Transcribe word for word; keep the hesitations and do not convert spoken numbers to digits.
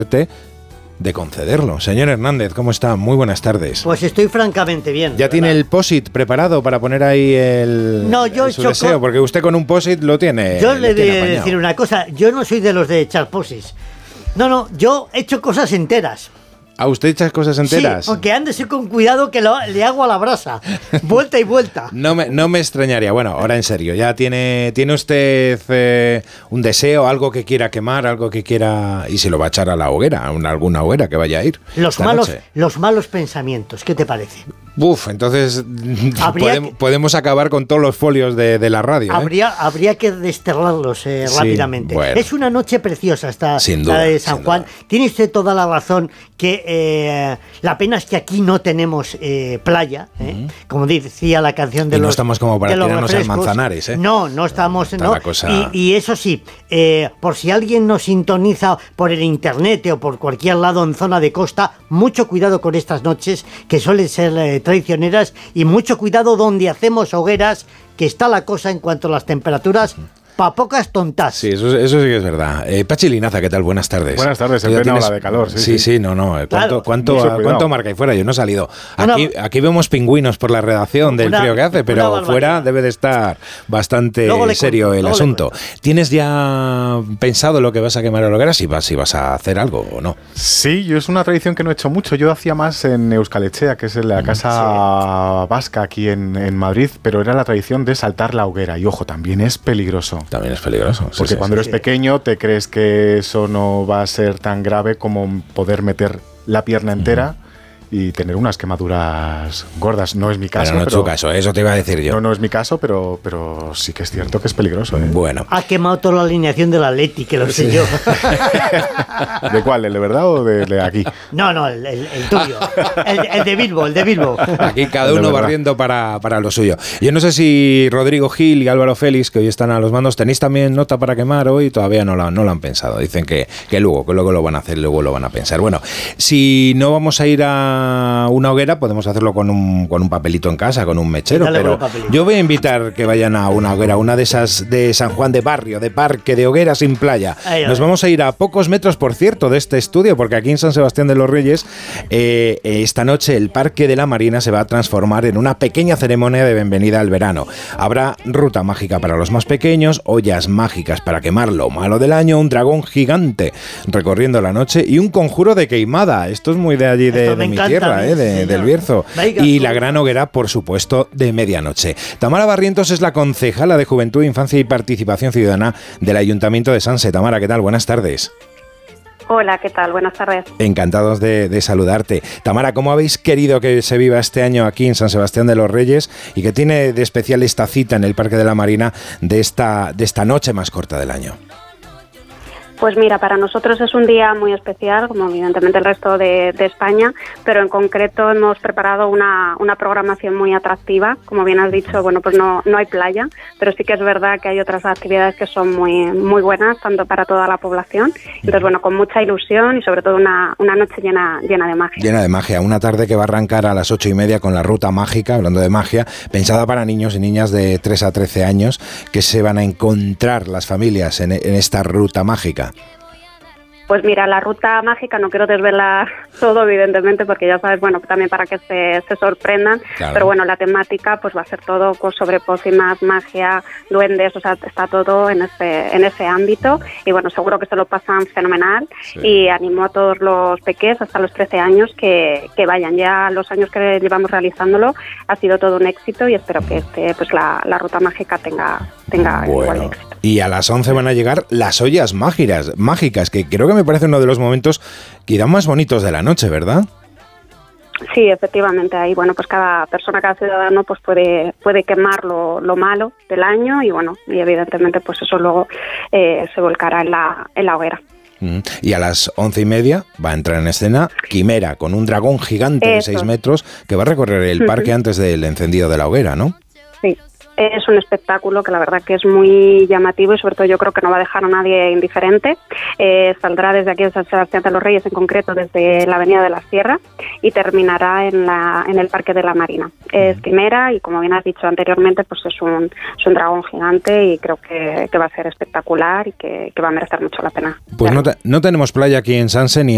de concederlo. Señor Hernández, ¿cómo está? Muy buenas tardes. Pues estoy francamente bien. ¿Ya tiene el post-it preparado para poner ahí el, no, yo el su deseo? Porque usted con un post-it lo tiene. Yo le voy a decir decir una cosa, yo no soy de los de echar post-its. No, no, yo he hecho cosas enteras. ¿A usted echas cosas enteras? Sí, aunque ándese con cuidado que lo, le hago a la brasa, vuelta y vuelta. No me, no me extrañaría. Bueno, ahora en serio, ¿ya tiene, tiene usted eh, un deseo, algo que quiera quemar, algo que quiera... y se lo va a echar a la hoguera, a una, alguna hoguera que vaya a ir? Los malos, los malos pensamientos, ¿qué te parece? Uf, entonces podemos, que, podemos acabar con todos los folios de, de la radio. Habría, ¿eh? habría que desterrarlos eh, sí, rápidamente. Bueno. Es una noche preciosa esta sin duda, la de San Juan. Duda. Tiene usted toda la razón que eh, la pena es que aquí no tenemos eh, playa, eh, uh-huh. como decía la canción de y los no estamos como para tirarnos en Manzanares, ¿eh? No, no estamos. No. Cosa... Y, y eso sí, eh, por si alguien nos sintoniza por el internet o por cualquier lado en zona de costa, mucho cuidado con estas noches que suelen ser eh, traicioneras. Y mucho cuidado donde hacemos hogueras, que está la cosa en cuanto a las temperaturas, pa' pocas tontas. Sí, eso, eso sí que es verdad. Eh, Pachi Linaza, ¿qué tal? Buenas tardes. Buenas tardes, en plena ola de calor. Sí, sí, sí, sí no, no. ¿Cuánto, claro. cuánto, ¿cuánto marca ahí fuera? Yo no he salido. Aquí, una, aquí vemos pingüinos por la redacción del una, frío que hace, pero fuera debe de estar bastante serio cuento, el asunto. ¿Tienes ya pensado lo que vas a quemar a la hoguera? Si vas, si vas a hacer algo o no. Sí, yo es una tradición que no he hecho mucho. Yo hacía más en Euskal Etxea, que es la casa sí. vasca aquí en, en Madrid, pero era la tradición de saltar la hoguera. Y ojo, también es peligroso. También es peligroso. Porque sí, cuando sí, eres sí. pequeño te crees que eso no va a ser tan grave como poder meter la pierna entera uh-huh. y tener unas quemaduras gordas. No es mi caso. Pero no es tu caso, eso te iba a decir yo. No, no es mi caso, pero, pero sí que es cierto que es peligroso. ¿eh? Bueno. Ha quemado toda la alineación del Atleti, que lo sé sí. yo. ¿De cuál? ¿El de verdad o de, de aquí? No, no, el, el, el tuyo. El, el de Bilbo, el de Bilbo. Aquí cada uno barriendo para, para lo suyo. Yo no sé si Rodrigo Gil y Álvaro Félix, que hoy están a los mandos, tenéis también nota para quemar hoy, todavía no lo, no lo han pensado. Dicen que, que luego, que luego lo van a hacer, luego lo van a pensar. Bueno, si no vamos a ir a una hoguera, podemos hacerlo con un, con un papelito en casa, con un mechero, pero yo voy a invitar que vayan a una hoguera, una de esas de San Juan de Barrio, de parque, de hoguera sin playa. Ay, Nos vamos a ir a pocos metros, por cierto, de este estudio, porque aquí en San Sebastián de los Reyes, eh, esta noche el Parque de la Marina se va a transformar en una pequeña ceremonia de bienvenida al verano. Habrá ruta mágica para los más pequeños, ollas mágicas para quemar lo malo del año, un dragón gigante recorriendo la noche y un conjuro de queimada. Esto es muy de allí, de, de mi tierra, eh, de, del Bierzo. Y la gran hoguera, por supuesto, de medianoche. Tamara Barrientos es la concejala de Juventud, Infancia y Participación Ciudadana del Ayuntamiento de Sanse. Tamara, ¿qué tal? Buenas tardes. Hola, ¿qué tal? Buenas tardes. Encantados de, de saludarte. Tamara, ¿cómo habéis querido que se viva este año aquí en San Sebastián de los Reyes y que tiene de especial esta cita en el Parque de la Marina de esta, de esta noche más corta del año? Pues mira, para nosotros es un día muy especial, como evidentemente el resto de, de España, pero en concreto hemos preparado una, una programación muy atractiva. Como bien has dicho, bueno, pues no, no hay playa, pero sí que es verdad que hay otras actividades que son muy, muy buenas, tanto para toda la población. Entonces, bueno, con mucha ilusión y sobre todo una, una noche llena, llena de magia. Llena de magia, una tarde que va a arrancar a las ocho y media con la ruta mágica, hablando de magia, pensada para niños y niñas de tres a trece años, que se van a encontrar las familias en, en esta ruta mágica. Pues mira, la ruta mágica, no quiero desvelar todo, evidentemente, porque ya sabes, bueno, también para que se, se sorprendan, claro. Pero bueno, la temática pues va a ser todo pues, sobre pócimas, magia, duendes, o sea, está todo en ese, en ese ámbito y bueno, seguro que se lo pasan fenomenal sí. Y animo a todos los pequeños hasta los trece años que, que vayan. Ya los años que llevamos realizándolo ha sido todo un éxito y espero que este, pues la, la ruta mágica tenga, tenga bueno. igual éxito. Y a las once van a llegar las ollas mágicas, mágicas, que creo que me parece uno de los momentos quizá más bonitos de la noche, ¿verdad? Sí, efectivamente, ahí bueno, pues cada persona, cada ciudadano pues puede puede quemar lo, lo malo del año y bueno, y evidentemente pues eso luego eh, se volcará en la, en la hoguera. Y a las once y media va a entrar en escena Quimera, con un dragón gigante eso. de seis metros que va a recorrer el parque uh-huh. antes del encendido de la hoguera, ¿no? Sí. Es un espectáculo que la verdad que es muy llamativo y sobre todo yo creo que no va a dejar a nadie indiferente. Eh, saldrá desde aquí de San Sebastián de los Reyes, en concreto desde la Avenida de la Sierra y terminará en la en el Parque de la Marina. Es quimera y como bien has dicho anteriormente, pues es un, es un dragón gigante y creo que, que va a ser espectacular y que, que va a merecer mucho la pena. Pues no, te, no tenemos playa aquí en Sanse ni